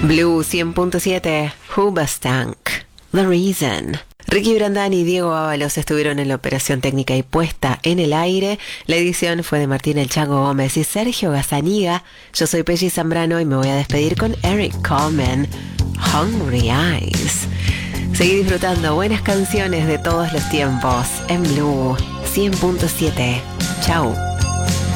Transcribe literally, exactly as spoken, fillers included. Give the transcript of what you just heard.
Blue cien punto siete, Hoobastank, The Reason. Ricky Brandán y Diego Ábalos estuvieron en la operación técnica y puesta en el aire. La edición fue de Martín El Chango Gómez y Sergio Gazaniga. Yo soy Pelli Zambrano y me voy a despedir con Eric Coleman, Hungry Eyes. Seguí disfrutando buenas canciones de todos los tiempos en Blue cien punto siete. Chau.